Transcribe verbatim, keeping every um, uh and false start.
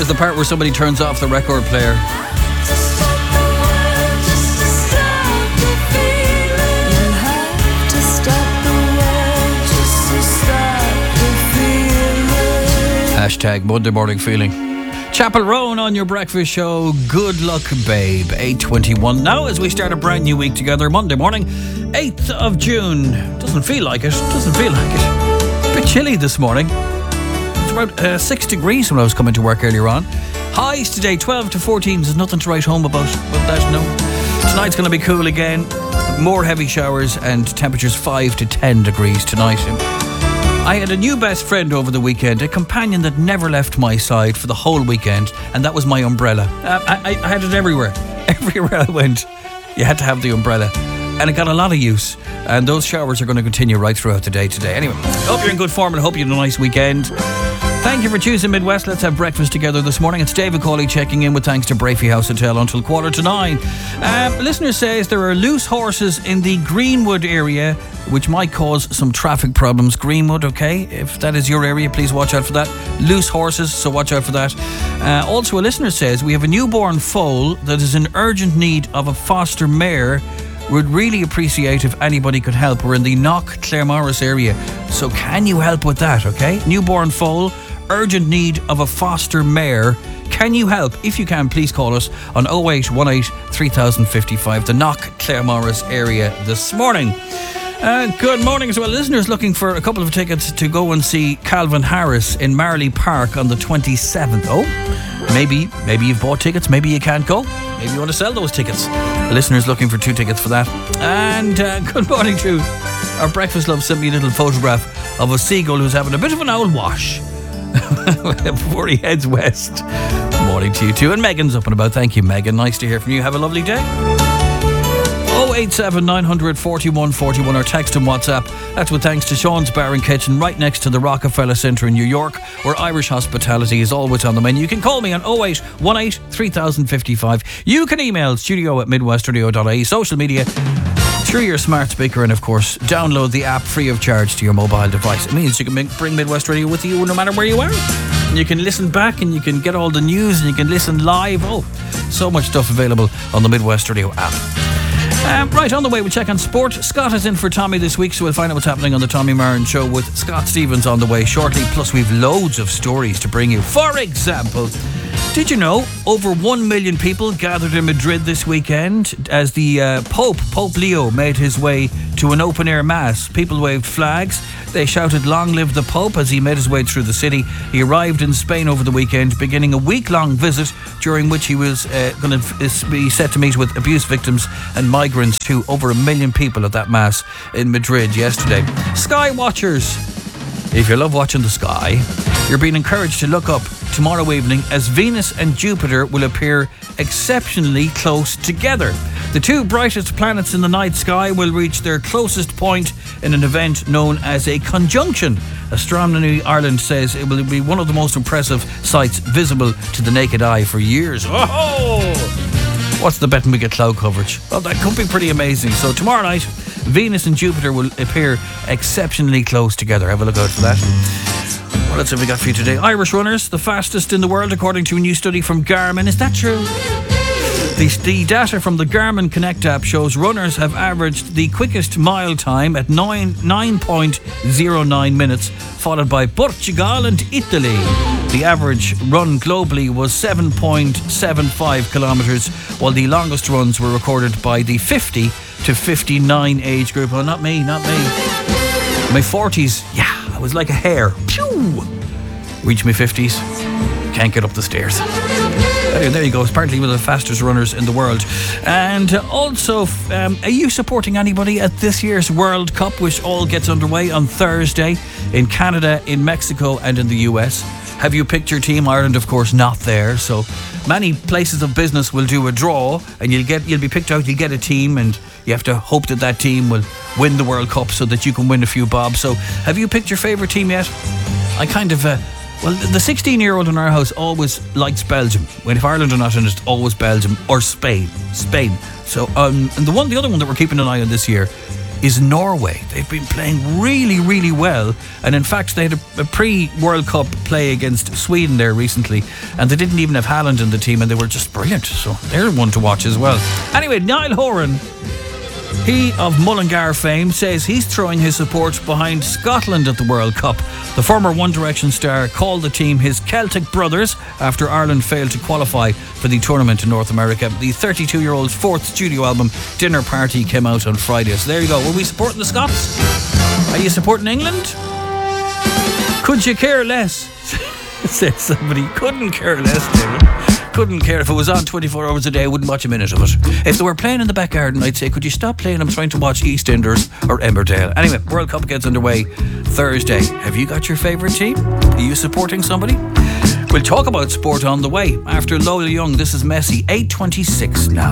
the part where somebody turns off the record player. Hashtag Monday morning feeling. Chapel Roan on your breakfast show. Good luck, babe. eight twenty-one now as we start a brand new week together. Monday morning, eighth of June. Doesn't feel like it. Doesn't feel like it. A bit chilly this morning. It's about uh, six degrees when I was coming to work earlier on. Highs today, twelve to fourteen. There's nothing to write home about. But that, no. Tonight's going to be cool again. More heavy showers and temperatures five to ten degrees tonight. I had a new best friend over the weekend, a companion that never left my side for the whole weekend, and that was my umbrella. Uh, I, I had it everywhere. Everywhere I went, you had to have the umbrella. And it got a lot of use. And those showers are going to continue right throughout the day today. Anyway, hope you're in good form and hope you had a nice weekend. Thank you for choosing Midwest. Let's have breakfast together this morning. It's David Cawley checking in with thanks to Brafey House Hotel until quarter to nine. Um, a listener says there are loose horses in the Greenwood area, which might cause some traffic problems. Greenwood, okay? If that is your area, please watch out for that. Loose horses, so watch out for that. Uh, also, a listener says we have a newborn foal that is in urgent need of a foster mare. Would really appreciate if anybody could help. We're in the Knock Claremorris area, so can you help with that, okay? Newborn foal, urgent need of a foster mare. Can you help? If you can, please call us on oh eight one eight, three thousand fifty-five, the Knock Claremorris area this morning. Uh, good morning as well. Listeners looking for a couple of tickets to go and see Calvin Harris in Marley Park on the twenty-seventh. Oh, maybe, maybe you've bought tickets, maybe you can't go. Maybe you want to sell those tickets. The listener's looking for two tickets for that. And uh, good morning, True. Our breakfast love sent me a little photograph of a seagull who's having a bit of an old wash before he heads west. Morning to you too. And Megan's up and about. Thank you, Megan. Nice to hear from you. Have a lovely day. oh eight seven, nine hundred, forty-one forty-one or text and WhatsApp. That's with thanks to Sean's Bar and Kitchen right next to the Rockefeller Centre in New York, where Irish hospitality is always on the menu. You can call me on oh eight one eight, three thousand fifty-five. You can email studio at midwestradio dot I E. Social media through your smart speaker, and of course download the app free of charge to your mobile device. It means you can bring Midwest Radio with you no matter where you are. You can listen back and you can get all the news and you can listen live. Oh, so much stuff available on the Midwest Radio app. Um, right, on the way, we'll check on sport. Scott is in for Tommy this week, so we'll find out what's happening on the Tommy Marin Show with Scott Stevens on the way shortly. Plus, we've loads of stories to bring you. For example, did you know over one million people gathered in Madrid this weekend as the uh, Pope, Pope Leo, made his way to an open-air mass? People waved flags. They shouted, "Long live the Pope," as he made his way through the city. He arrived in Spain over the weekend, beginning a week-long visit during which he was uh, going to be set to meet with abuse victims and migrants to over a million people at that mass in Madrid yesterday. Sky watchers, if you love watching the sky, you're being encouraged to look up tomorrow evening as Venus and Jupiter will appear exceptionally close together. The two brightest planets in the night sky will reach their closest point in an event known as a conjunction. Astronomy Ireland says it will be one of the most impressive sights visible to the naked eye for years. Oh! What's the bet when we get cloud coverage? Well, that could be pretty amazing. So tomorrow night, Venus and Jupiter will appear exceptionally close together. Have a look out for that. What else have we got for you today? Irish runners, the fastest in the world according to a new study from Garmin. Is that true? The, the data from the Garmin Connect app shows runners have averaged the quickest mile time at nine point oh nine minutes, followed by Portugal and Italy. The average run globally was seven point seven five kilometres, while the longest runs were recorded by the fifty to fifty-nine age group. Oh, not me, not me. My forties, yeah, I was like a hare. Pew! Reach my fifties, can't get up the stairs. Anyway, there you go. Apparently one of the fastest runners in the world. And also, um, are you supporting anybody at this year's World Cup, which all gets underway on Thursday in Canada, in Mexico and in the U S? Have you picked your team? Ireland, of course, not there. So many places of business will do a draw and you'll get you'll be picked out, you'll get a team, and you have to hope that that team will win the World Cup so that you can win a few bobs. So have you picked your favourite team yet? I kind of... Uh, Well, the sixteen-year-old in our house always likes Belgium. When if Ireland are not in it, it's always Belgium or Spain. Spain. So, um, and the one, the other one that we're keeping an eye on this year is Norway. They've been playing really, really well. And in fact, they had a, a pre-World Cup play against Sweden there recently. And they didn't even have Haaland in the team, and they were just brilliant. So they're one to watch as well. Anyway, Niall Horan, he of Mullingar fame, says he's throwing his support behind Scotland at the World Cup. The former One Direction star called the team his Celtic brothers after Ireland failed to qualify for the tournament in North America. The thirty-two-year-old's fourth studio album, Dinner Party, came out on Friday. So there you go. Were we supporting the Scots? Are you supporting England? Could you care less? Said somebody. Couldn't care less, David. Couldn't care. If it was on twenty-four hours a day, I wouldn't watch a minute of it. If they were playing in the back garden, I'd say, could you stop playing? I'm trying to watch EastEnders or Emmerdale. Anyway, World Cup gets underway Thursday. Have you got your favourite team? Are you supporting somebody? We'll talk about sport on the way. After Lola Young, this is Messi, eight twenty-six now.